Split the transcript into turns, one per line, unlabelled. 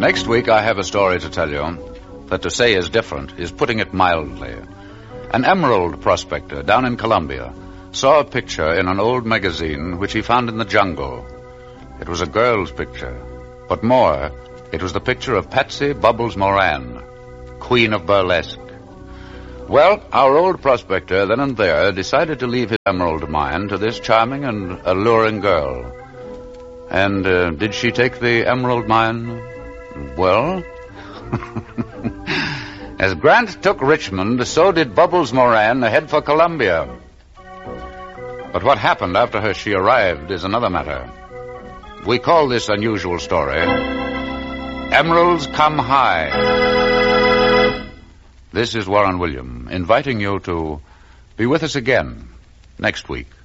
Next week I have a story to tell you that to say is different is putting it mildly. An emerald prospector down in Colombia saw a picture in an old magazine which he found in the jungle. It was a girl's picture, but more, it was the picture of Patsy Bubbles Moran, Queen of Burlesque. Well, our old prospector then and there decided to leave his emerald mine to this charming and alluring girl. And did she take the emerald mine? Well, as Grant took Richmond, so did Bubbles Moran head for Columbia. But what happened after she arrived is another matter. We call this unusual story Emeralds Come High. This is Warren William, inviting you to be with us again next week.